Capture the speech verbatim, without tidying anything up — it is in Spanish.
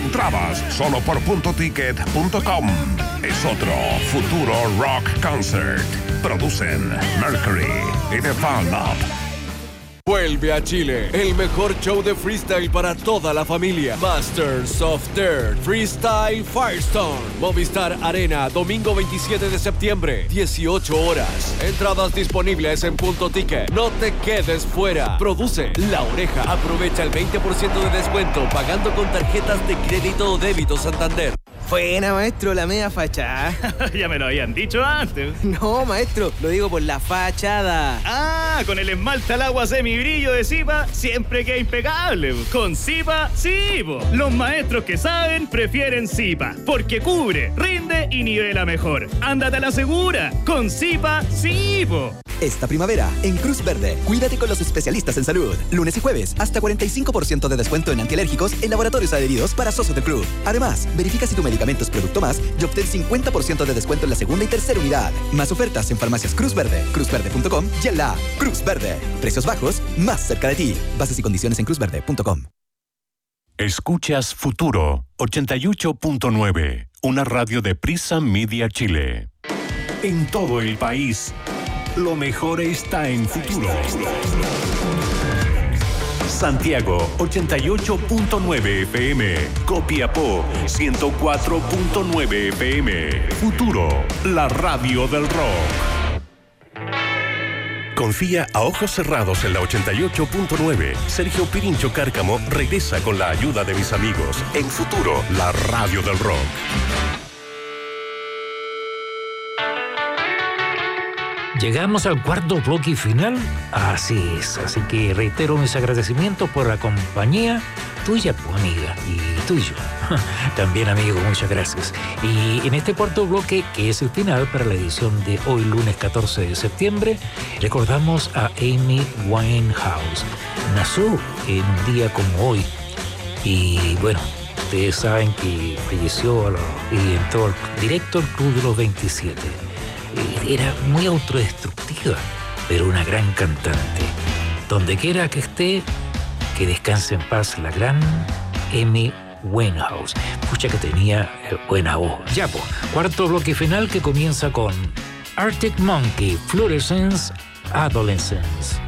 Entradas solo por punto ticket punto com. Es otro Futuro Rock Concert. Producen Mercury y The Fall Up. Vuelve a Chile, el mejor show de freestyle para toda la familia. Masters of Dirt Freestyle Firestone. Movistar Arena, domingo veintisiete de septiembre, dieciocho horas. Entradas disponibles en Punto Ticket. No te quedes fuera. Produce La Oreja. Aprovecha el veinte por ciento de descuento pagando con tarjetas de crédito o débito Santander. Buena, maestro, la media fachada. Ya me lo habían dicho antes. No, maestro, lo digo por la fachada. Ah, con el esmalte al agua semibrillo de Zipa, siempre queda impecable. Con Zipa, sí, po. Los maestros que saben prefieren Zipa, porque cubre, rinde y nivela mejor. Ándate a la segura. Con Zipa, sí, po. Esta primavera, en Cruz Verde, cuídate con los especialistas en salud. Lunes y jueves, hasta cuarenta y cinco por ciento de descuento en antialérgicos en laboratorios adheridos para socios del club. Además, verifica si tu medicamento es Producto Más y obtén cincuenta por ciento de descuento en la segunda y tercera unidad. Más ofertas en farmacias Cruz Verde, cruz verde punto com y en la app Cruz Verde. Precios bajos, más cerca de ti. Bases y condiciones en cruz verde punto com. Escuchas Futuro ochenta y ocho punto nueve, una radio de Prisa Media Chile. En todo el país, lo mejor está en Futuro. Santiago ochenta y ocho punto nueve F M, Copiapó ciento cuatro punto nueve F M. Futuro, la radio del rock. Confía a ojos cerrados en la ochenta y ocho punto nueve. Sergio Pirincho Cárcamo regresa con la ayuda de mis amigos en Futuro, la radio del rock. Llegamos al cuarto bloque final. Así es, así que reitero mis agradecimientos por la compañía tuya, tu amiga, y tuyo. También, amigo, muchas gracias. Y en este cuarto bloque, que es el final para la edición de hoy, lunes catorce de septiembre, recordamos a Amy Winehouse. Nació en un día como hoy. Y bueno, ustedes saben que falleció a la, y entró directo al Club de los veintisiete. Era muy autodestructiva, pero una gran cantante. Donde quiera que esté, que descanse en paz la gran Amy Winehouse. Pucha que tenía eh, buena voz. Ya, pues, cuarto bloque final que comienza con Arctic Monkey, Fluorescence, Adolescence.